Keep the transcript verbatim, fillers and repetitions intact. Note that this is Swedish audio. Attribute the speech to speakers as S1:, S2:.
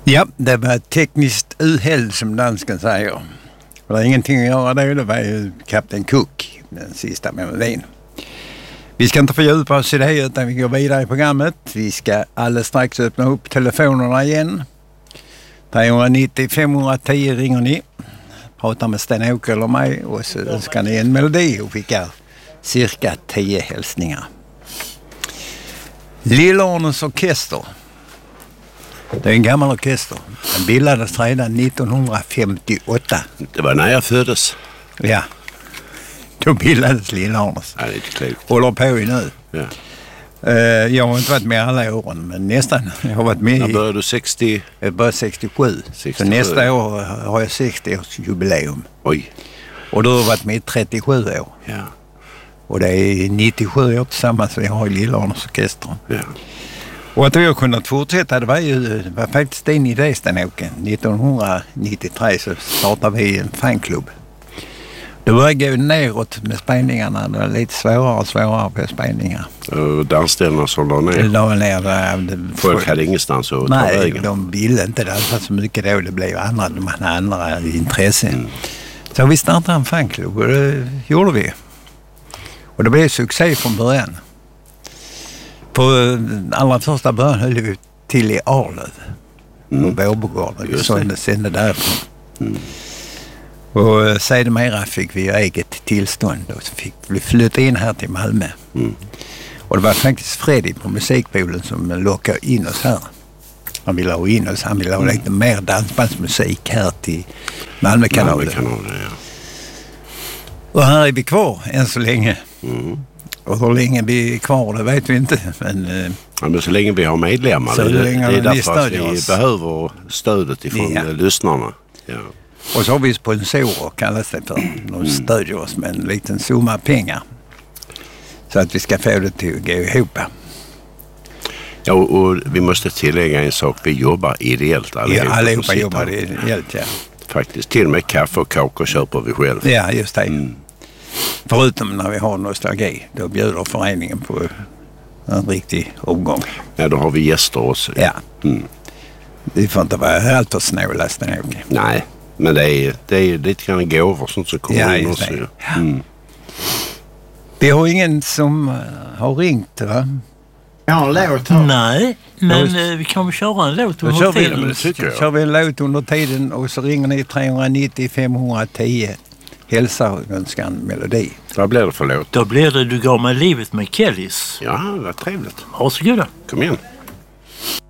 S1: Ja, det var tekniskt uhäll som dansken säger. Det var ingenting att göra då, det var ju Kapten Cook, den sista melodin. Vi ska inte fördjupa oss i det utan vi går vidare i programmet. Vi ska alldeles strax öppna upp telefonerna igen. tre nio noll fem ett noll ringer ni. Pratar med Sten-Åke eller mig och så önskar ni en melodi och skickar cirka tio hälsningar. Lillornens orkester. Det är en gammal orkester. Den bildades redan nittonhundrafemtioåtta.
S2: Det var när jag föddes.
S1: Ja. Då bildades Lillornens.
S2: Ja, det är inte klokt.
S1: Håller på i nu.
S2: Ja.
S1: Uh, jag har inte varit med alla åren, men nästan. Jag har varit med
S2: när
S1: i...
S2: började du? sextio?
S1: Jag började sextiosju. sextiosju. Så nästa år har jag sextio-årsjubileum.
S2: Oj.
S1: Och du har varit med i trettiosju år.
S2: Ja.
S1: Och det är nittiosju år tillsammans som jag har i Lillornens orkester.
S2: Ja.
S1: Och att vi har kunnat fortsätta, det var ju det var faktiskt din idé, Sten-Åke. nittonhundranittiotre så startade vi en fanklubb. Det började gå neråt med spelningarna. Det var lite svårare och svårare på spelningar.
S2: Och dansställena som la ner?
S1: La ner det,
S2: folk hade ingenstans att ta
S1: nej,
S2: vägen.
S1: Nej, de ville inte dansa så mycket då. Det blev andra, de hade andra intressen. Mm. Så vi startade en fanklubb och det gjorde vi. Och det blev succé från början. På allra första början höll vi till i Arlöv. Mm. På Båbogården. Vi såg sen det därifrån. Mm. Och sedermera fick vi eget tillstånd och så fick vi flytta in här till Malmö. Mm. Och det var faktiskt Freddy på musikbolen som lockade in oss här. Han ville ha in oss, han ville ha lite mer dansbandsmusik här till Malmökanalen.
S2: Malmökanalen, ja.
S1: Och här är vi kvar än så länge.
S2: Mm.
S1: Och hur länge vi är kvar, det vet vi inte. Men,
S2: ja, men så länge vi har medlemmar,
S1: så
S2: det, det är därför att vi
S1: oss.
S2: behöver stödet ifrån ja. lyssnarna. Ja.
S1: Och så har vi sponsorer, kallas det för. De mm. stödjer oss med en liten summa pengar. Så att vi ska få det till att gå ihop.
S2: Ja, och, och vi måste tillägga en sak. Vi jobbar ideellt allihopa.
S1: Ja, allihopa jobbar ideellt, ja.
S2: Faktiskt, till och med kaffe och kakor köper vi själv.
S1: Ja, just det. Mm. Förutom när vi har nostalgi, då bjuder föreningen på en riktig omgång.
S2: Ja, då har vi gäster också.
S1: Ja. Mm. Det får inte vara allt för snåla, Sten-Åke.
S2: Nej, men det är, det är lite grann gåvor sånt som kommer
S1: ja,
S2: in också.
S1: Ja.
S2: Mm.
S1: Vi har ingen som har ringt, va?
S3: Ja, en låt här.
S4: Nej, men just, vi kan väl köra en låt under
S1: kör
S4: tiden.
S1: Vi, kör, kör vi en låt under tiden och så ringer ni tre nio noll fem ett noll. Hälsa och önskar en melodi.
S2: Vad blir det för låt?
S4: Då blir det Du gav mig livet med Kellys.
S2: Ja, vad trevligt.
S4: Varsågoda.
S2: Kom igen.